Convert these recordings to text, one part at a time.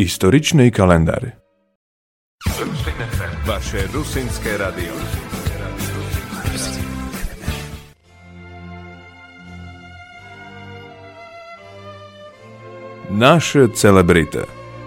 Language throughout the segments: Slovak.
Historičný kalendár. Vaše rusinské radio. Naše celebrity.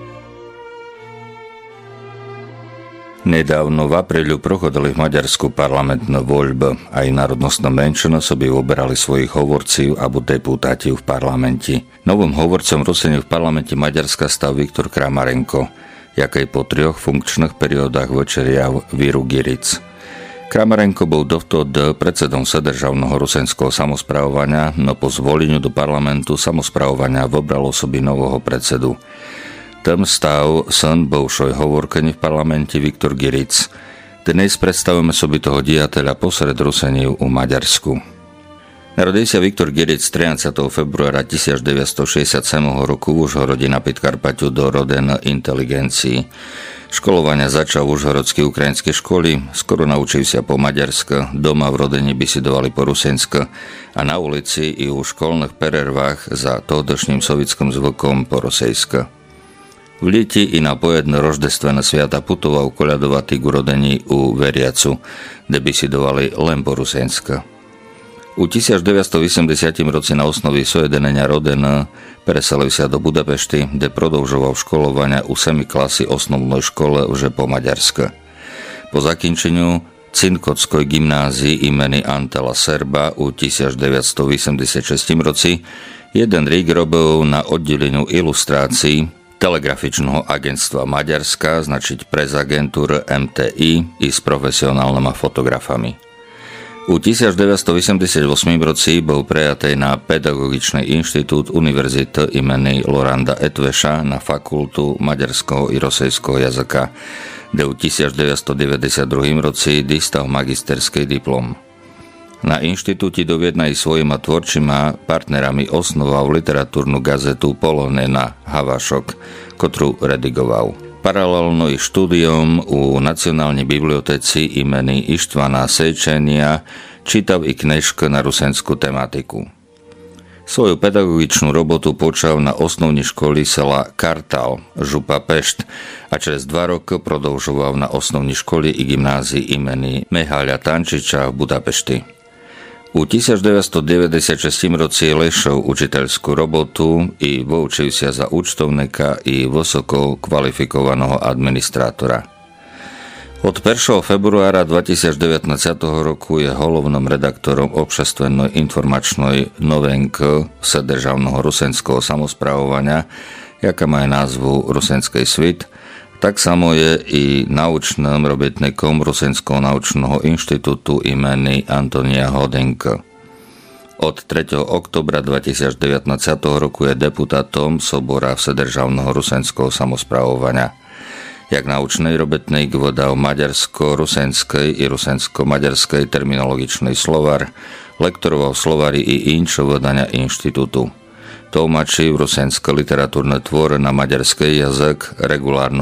Nedávno v apríli prochodili v Maďarsku parlamentné voľby. Aj národnostná menšina sobie uberali svojich hovorcov alebo deputáti v parlamente. Novým hovorcom Rusene v parlamente Maďarska stal Viktor Kramarenko, jaký po 3 funkčných periódach večeriav Víru Giric. Kramarenko bol dovtedy predsedom Vседержавного rusenského samospravovania, no po zvoleniu do parlamentu samospravovania vybralo sobie nového predsedu. Tam stal syn bivšej hovorkyni v parlamente Viktor Giric. Dnes predstavujeme sobie toho diateľa posred Ruseniv u Maďarsku. Narodil sa Viktor Giric 13. februára 1967 roku v Užhorode na Podkarpaťu do roden inteligencii. Školovania začal v užhorodskej ukrajinskej školy, skoro naučil sa po maďarsku, doma v rodine bisedovali po rusensku a na ulici i u školných perervách za tohdošným sovietským zvukom po rusejsku. V leti i na pojedné roždestvené sviata putoval koľadovať k urodení u veriacu, kde bisedovali len po rusensku. U 1980 roci na osnovi sojedenenia rodena preselil sa do Budapešty, kde prodĺžoval školovania u 7 klasy osnovnej škole už po maďarsku. Po zakončeniu Cinkotskoj gymnázii imeni Antela Serba u 1986 roci jeden rok robil na oddeleniu ilustrácií telegrafičného agentstva Maďarska, značiť prez agentúr MTI i s profesionálnymi fotografami. U 1988 roci bol prejatý na Pedagogičný inštitút Univerzity imeni Loranda Etveša na fakultu maďarského i rosejského jazyka, kde u 1992 roci dostal magisterský diplom. Na inštitúti doviedna i svojima tvorčima partnerami osnoval literatúrnu gazetu Polone na Havašok, ktorú redigoval. Paralelno i štúdiom u Nacionálnej biblioteci imeni Ištvana Sejčenia čítal i knižky na rusenskú tematiku. Svoju pedagogičnú robotu počal na osnovnej škole sela Kartal, župa Pešt, a čez 2 roky prodĺžoval na osnovnej škole i gymnázii imeni Miháľa Tančiča v Budapešti. U 1996 roci lešol učiteľskú robotu i vyučil sa za účtovníka i vysoko kvalifikovaného administrátora. Od 1. februára 2019 roku je hlavným redaktorom obšestvennej informačnej novinky Vседержавного rusenského samospravovania, jaká má názvu Rusenský svit. Tak samo je i naučným robotníkom Rusenského naučného inštitútu imeni Antonia Hodenka. Od 3. oktobra 2019 roku je deputátom Sobora Vседержавного rusenského samospravovania. Jak naučný robotník vydal maďarsko-rusenskej i rusensko-maďarskej terminologičný slovar, lektoroval slovári i inšie vydania inštitútu. Tlmačí v rusenské literatúrne tvory na maďarský jazyk regulárno